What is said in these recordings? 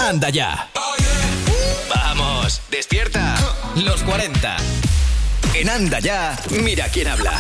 Anda ya. Vamos, despierta. Los 40. En Anda ya, mira quién habla.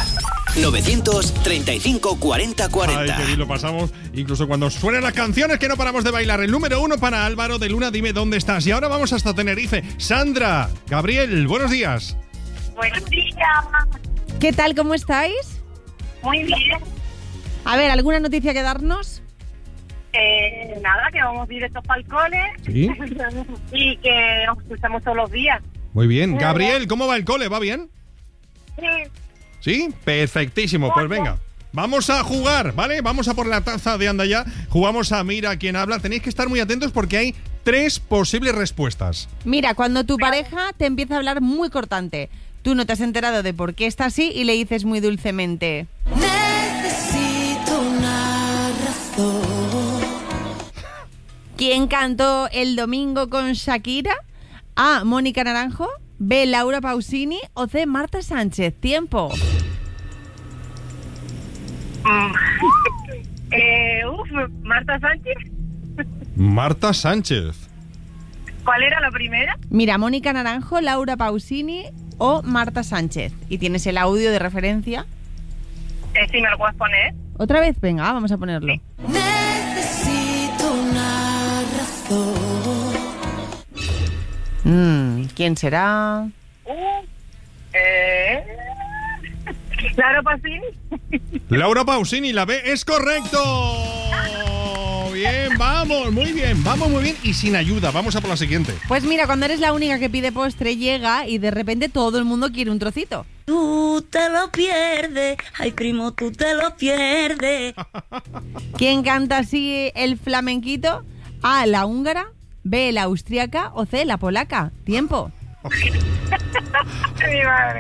935 40 40. Ay, qué bien lo pasamos. Incluso cuando suenan las canciones que no paramos de bailar. El número 1 para Álvaro de Luna, dime dónde estás. Y ahora vamos hasta Tenerife. Sandra, Gabriel, buenos días. Buenos días. ¿Qué tal? ¿Cómo estáis? Muy bien. A ver, ¿alguna noticia que darnos? Nada, que vamos directos para el cole. ¿Sí? Y que nos escuchamos todos los días. Muy bien. Gabriel, ¿cómo va el cole? ¿Va bien? Sí. ¿Sí? Perfectísimo. Pues venga. Vamos a jugar, ¿vale? Vamos a por la taza de Anda ya. Jugamos a Mira quién habla. Tenéis que estar muy atentos porque hay 3 posibles respuestas. Mira, cuando tu pareja te empieza a hablar muy cortante, tú no te has enterado de por qué está así y le dices muy dulcemente: necesito una razón. ¿Quién cantó el domingo con Shakira? A. Mónica Naranjo, B. Laura Pausini o C. Marta Sánchez. Tiempo. Marta Sánchez. Marta Sánchez. ¿Cuál era la primera? Mira, Mónica Naranjo, Laura Pausini o Marta Sánchez. Y tienes el audio de referencia. Si me lo puedes poner. Otra vez, venga, vamos a ponerlo. Necesito una razón. ¿Quién será? Laura Pausini. Laura Pausini, la B es correcto. Bien, vamos, muy bien, vamos muy bien y sin ayuda. Vamos a por la siguiente. Pues mira, cuando eres la única que pide postre, llega y de repente todo el mundo quiere un trocito. Tú te lo pierdes, ay primo, tú te lo pierdes. ¿Quién canta así el flamenquito? A, la húngara, B, la austriaca o C, la polaca. Tiempo. Mi madre.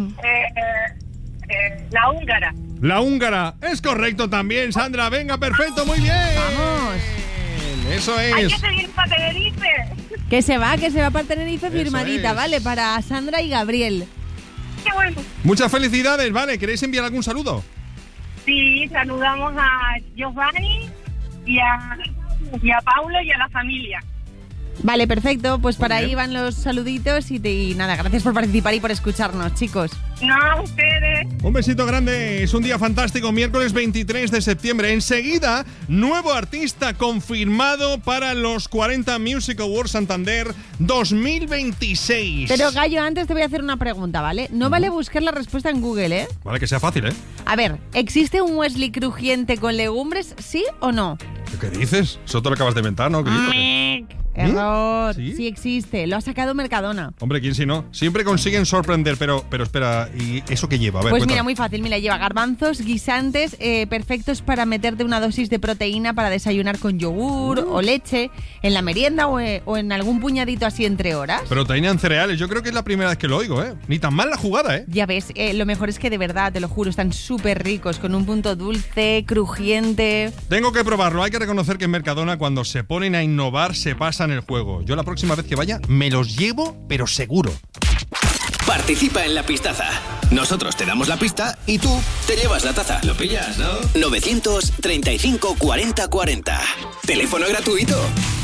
La húngara. La húngara es correcto también, Sandra. Venga, perfecto, muy bien. Vamos. Eso Hay es. que seguir para Tenerife. Que se va para Tenerife firmadita, es. ¿vale? Para Sandra y Gabriel. Qué bueno. Muchas felicidades, ¿vale? ¿Queréis enviar algún saludo? Sí, saludamos a Giovanni y a Paulo y a la familia. Vale, perfecto. Pues Muy para bien. ahí van los saluditos y nada, gracias por participar y por escucharnos, chicos. No, ustedes. Un besito grande, es un día fantástico, miércoles 23 de septiembre. Enseguida, nuevo artista confirmado para los 40 Music Awards Santander 2026. Pero Gallo, antes te voy a hacer una pregunta, ¿vale? No vale buscar la respuesta en Google, ¿eh? Vale, que sea fácil, ¿eh? A ver, ¿existe un muesli crujiente con legumbres, sí o no? ¿Qué dices? Eso te lo acabas de inventar, ¿no? Error. ¿Sí? Sí existe. Lo ha sacado Mercadona. Hombre, ¿quién si no? Siempre consiguen sorprender, pero espera, ¿y eso qué lleva? A ver, Pues cuéntame. mira, muy fácil. Mira, lleva garbanzos, guisantes, perfectos para meterte una dosis de proteína para desayunar con yogur o leche, en la merienda o en algún puñadito así entre horas. Proteína en cereales, yo creo que es la primera vez que lo oigo, ¿eh? Ni tan mal la jugada, ¿eh? Ya ves, lo mejor es que de verdad, te lo juro, están súper ricos, con un punto dulce, crujiente. Tengo que probarlo, hay que reconocer que en Mercadona cuando se ponen a innovar se pasan el juego. Yo la próxima vez que vaya me los llevo, pero seguro. Participa en la pistaza. Nosotros te damos la pista y tú te llevas la taza. ¿Lo pillas, no? 935 40 40. Teléfono gratuito.